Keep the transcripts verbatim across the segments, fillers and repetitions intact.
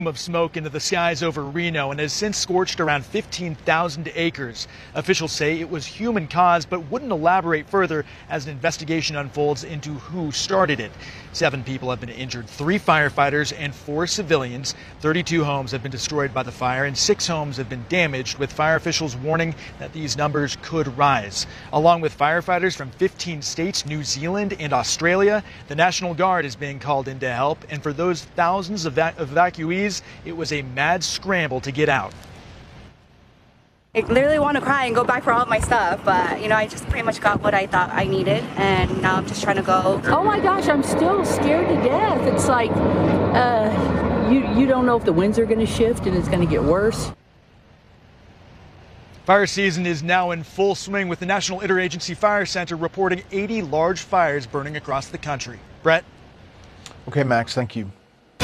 Of smoke into the skies over Reno and has since scorched around fifteen thousand acres. Officials say it was human caused, but wouldn't elaborate further as an investigation unfolds into who started it. Seven people have been injured, three firefighters and four civilians. thirty-two homes have been destroyed by the fire and six homes have been damaged, with fire officials warning that these numbers could rise. Along with firefighters from fifteen states, New Zealand and Australia, the National Guard is being called in to help, and for those thousands of evac- evacuees, it was a mad scramble to get out. I literally want to cry and go back for all of my stuff, but you know, I just pretty much got what I thought I needed, and now I'm just trying to go. Oh my gosh, I'm still scared to death. It's like uh, you you don't know if the winds are going to shift and it's going to get worse. Fire season is now in full swing, with the National Interagency Fire Center reporting eighty large fires burning across the country. Brett? Okay, Max, thank you.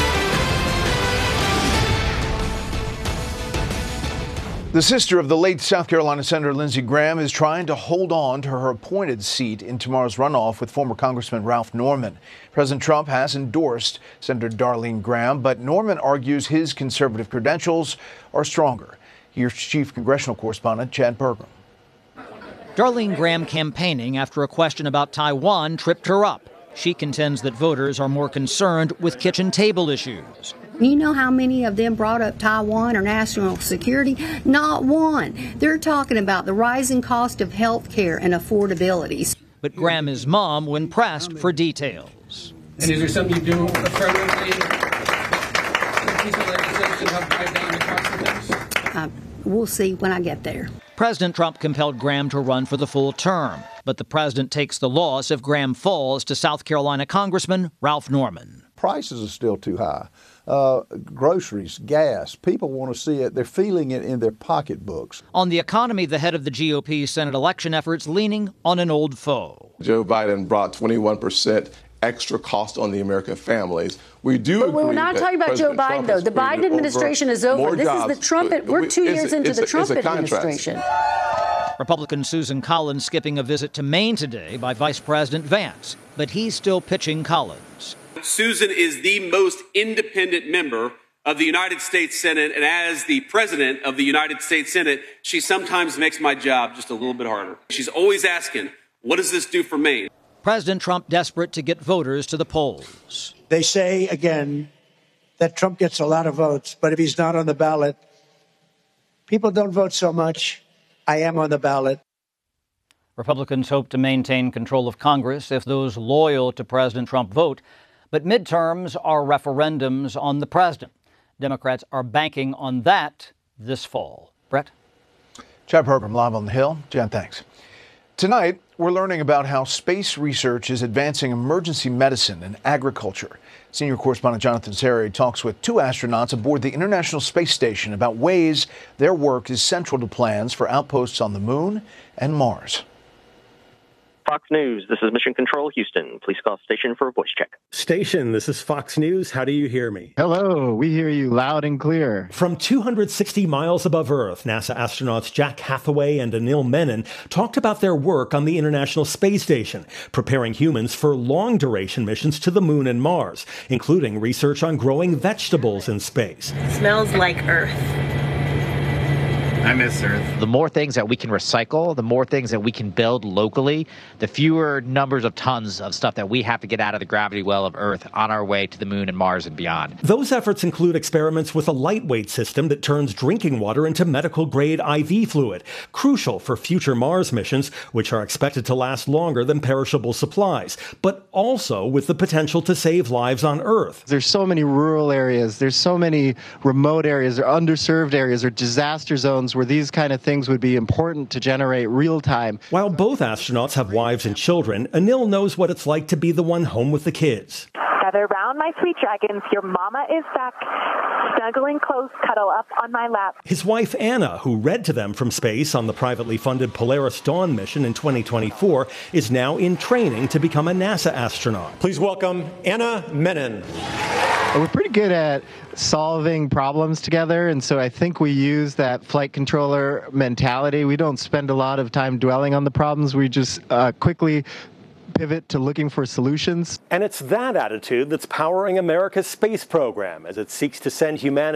The sister of the late South Carolina Senator Lindsey Graham is trying to hold on to her appointed seat in tomorrow's runoff with former Congressman Ralph Norman. President Trump has endorsed Senator Darlene Graham, but Norman argues his conservative credentials are stronger. Here's Chief Congressional Correspondent Chad Pergram. Darlene Graham campaigning after a question about Taiwan tripped her up. She contends that voters are more concerned with kitchen table issues. You know how many of them brought up Taiwan or national security? Not one. They're talking about the rising cost of health care and affordability. But Graham is mum when pressed for details. And is there something you do affirmatively? A piece of legislation help drive down the cost of things? Uh, we'll see when I get there. President Trump compelled Graham to run for the full term, but the president takes the loss if Graham falls to South Carolina Congressman Ralph Norman. Prices are still too high. Uh, groceries, gas, people want to see it. They're feeling it in their pocketbooks. On the economy, the head of the G O P Senate election efforts leaning on an old foe. Joe Biden brought twenty-one percent extra cost on the American families. We do But agree we're not that talking about President Joe Biden, Trump though. has The Biden created administration is over. This jobs, is the Trump. but We're we- two it's- years into it's the a- Trump it's a contrast. administration. Republican Susan Collins skipping a visit to Maine today by Vice President Vance, but he's still pitching Collins. Susan is the most independent member of the United States Senate, and as the president of the United States Senate, she sometimes makes my job just a little bit harder. She's always asking, what does this do for Maine? President Trump desperate to get voters to the polls. They say, again, that Trump gets a lot of votes, but if he's not on the ballot, people don't vote so much. I am on the ballot. Republicans hope to maintain control of Congress if those loyal to President Trump vote, but midterms are referendums on the president. Democrats are banking on that this fall. Brett? Chad Pergram, live on the Hill. Chad, thanks. Tonight, we're learning about how space research is advancing emergency medicine and agriculture. Senior correspondent Jonathan Serry talks with two astronauts aboard the International Space Station about ways their work is central to plans for outposts on the Moon and Mars. Fox News, this is Mission Control Houston. Please call station for a voice check. Station, this is Fox News. How do you hear me? Hello, we hear you loud and clear. From two hundred sixty miles above Earth, NASA astronauts Jack Hathaway and Anil Menon talked about their work on the International Space Station, preparing humans for long-duration missions to the Moon and Mars, including research on growing vegetables in space. It smells like Earth. I miss Earth. The more things that we can recycle, the more things that we can build locally, the fewer numbers of tons of stuff that we have to get out of the gravity well of Earth on our way to the Moon and Mars and beyond. Those efforts include experiments with a lightweight system that turns drinking water into medical-grade I V fluid, crucial for future Mars missions, which are expected to last longer than perishable supplies, but also with the potential to save lives on Earth. There's so many rural areas, there's so many remote areas or underserved areas or disaster zones where these kind of things would be important to generate real time. While both astronauts have wives and children, Anil knows what it's like to be the one home with the kids. Gather around my sweet dragons, your mama is back. Snuggling close, cuddle up on my lap. His wife Anna, who read to them from space on the privately funded Polaris Dawn mission in twenty twenty-four, is now in training to become a NASA astronaut. Please welcome Anna Menon. We're pretty good at solving problems together, and so I think we use that flight controller mentality. We don't spend a lot of time dwelling on the problems. We just uh, quickly pivot to looking for solutions. And it's that attitude that's powering America's space program as it seeks to send humanity